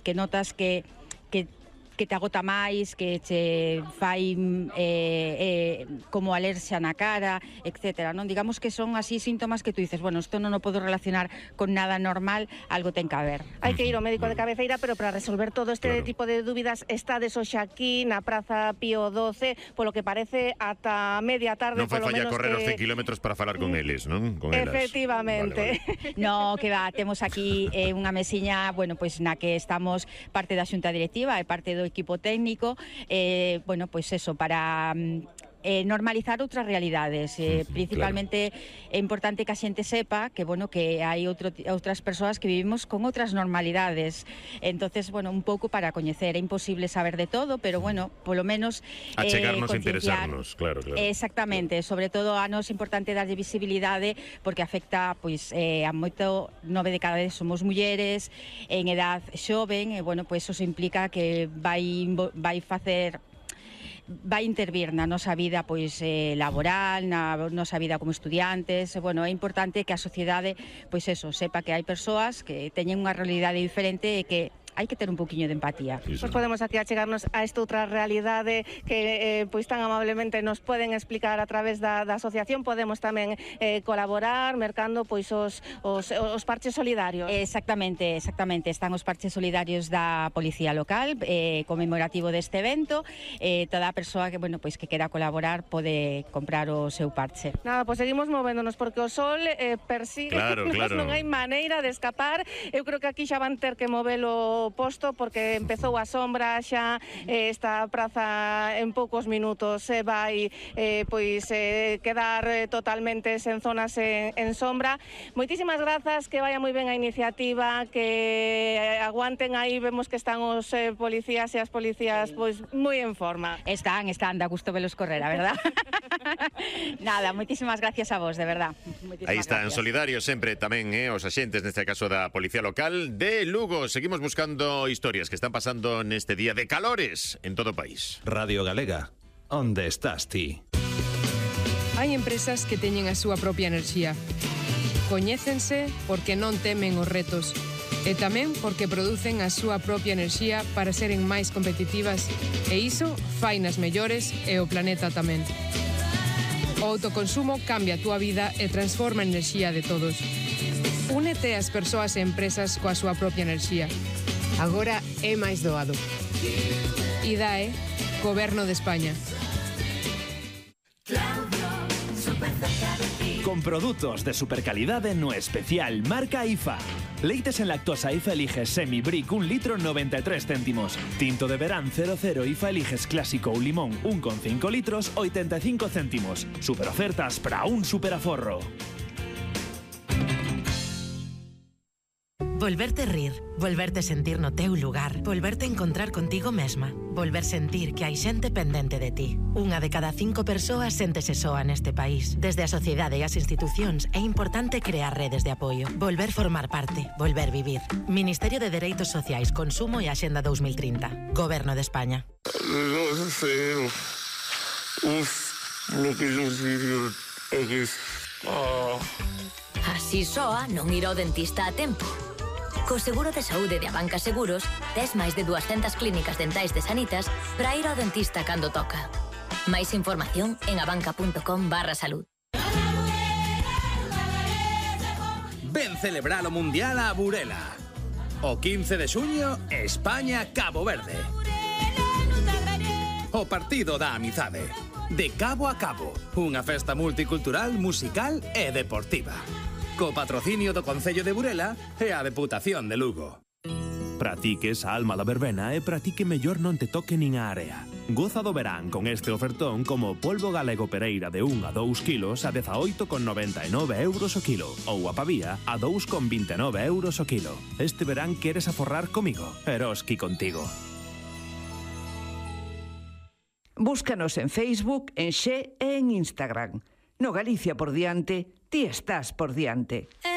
que notas que te agota máis, que che fai como alerxa na cara, etcétera, non? Digamos que son así síntomas que tú dices, bueno, isto non o podo relacionar con nada normal, algo ten que haber. Hai que ir ao médico de cabeceira, pero para resolver todo este tipo de dúbidas estades hoxe aquí na Praza Pío XII, polo que parece ata media tarde, non fai falla correr os 100 kilómetros para falar con eles, non? Con elas. Efectivamente. Vale. No, que va, temos aquí unha mesiña, bueno, pois na que estamos parte da xunta directiva e parte do equipo técnico, bueno, pois eso, para normalizar outras realidades, principalmente é importante que a xente sepa que, bueno, que hai outras persoas que vivimos con outras normalidades, entonces, bueno, un pouco para coñecer, é imposible saber de todo, pero, bueno, polo menos achegarnos e interesarnos, claro. Exactamente, sobre todo a nos é importante darlle visibilidade porque afecta, pois, a moito, 9 de cada 10 somos mulleres en edad xoven, e, bueno, pois eso implica que vai intervir na nosa vida, pois, laboral, na nosa vida como estudiantes. Bueno, é importante que a sociedade, pois eso, sepa que hai persoas que teñen unha realidade diferente e que hai que ter un poquinho de empatía. Pois podemos aquí achegarnos a esta outra realidade que pois tan amablemente nos poden explicar a través da asociación. Podemos tamén colaborar mercando pois os parches solidarios. Exactamente, están os parches solidarios da Policía Local conmemorativo deste evento. Toda a persoa que, bueno, pois que quera colaborar pode comprar o seu parche. Nada, pois seguimos movéndonos porque o sol persigue, claro. Non hai maneira de escapar. Eu creo que aquí xa van ter que movelo posto porque empezou a sombra xa, esta praza en poucos minutos vai quedar totalmente sen zonas en sombra. Moitísimas grazas, que vaya moi ben a iniciativa, que aguanten aí, vemos que están os policías e as policías pois moi en forma. Están, da gusto velos correr, a verdad. Nada, moitísimas gracias a vos, de verdad. Aí están, solidarios sempre tamén os axentes, neste caso da Policía Local de Lugo. Seguimos buscando historias que están pasando neste día de calores en todo o país. Radio Galega, onde estás ti? Hai empresas que teñen a súa propia enerxía. Coñécense porque non temen os retos e tamén porque producen a súa propia enerxía para seren máis competitivas, e iso fainas mellores e o planeta tamén. O autoconsumo cambia a túa vida e transforma a enerxía de todos. Únete ás persoas e empresas coa súa propia enerxía. Agora é máis doado. IDAE, Goberno de España. Con produtos de supercalidade no especial marca IFA. Leites en lactosa IFA eliges Semi Brick 1 litro 93 céntimos. Tinto de verán 00 IFA eliges clásico ou limón 1,5 litros 85 céntimos. Super ofertas para un superaforro. Volverte rir, volverte sentir no teu lugar, volverte encontrar contigo mesma, volver sentir que hai xente pendente de ti. Unha de cada 5 persoas séntese soa neste país. Desde a sociedade e as institucións é importante crear redes de apoio, volver formar parte, volver vivir. Ministerio de Dereitos Sociais, Consumo e Axenda 2030. Goberno de España. Non sei. Lo que eu digo é que... Así soa non ir ao dentista a tempo. Co seguro de saúde de Abanca Seguros, tes máis de 200 clínicas dentais de Sanitas para ir ao dentista cando toca. Máis información en abanca.com/salud. Ven celebrar o Mundial a Burela. O 15 de xuño, España-Cabo Verde. O partido da amizade. De cabo a cabo, unha festa multicultural, musical e deportiva. Co patrocinio do Concello de Burela e a Deputación de Lugo. Practiques a alma da verbena e practique mellor non te toque nin a area. Goza do verán con este ofertón como polvo galego Pereira de 1 a 2 kilos a 18,99 euros o kilo ou a pavía a 2,29 euros o kilo. Este verán queres aforrar comigo, Eroski contigo. Búscanos en Facebook, en Xe e en Instagram. No Galicia por diante, ti estás por diante.